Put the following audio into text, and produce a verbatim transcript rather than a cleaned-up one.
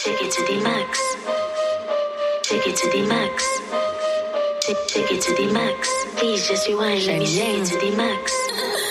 Take it to the max. Take it to the max. Take, take it to the max. Please just rewind. Let me take it to the max.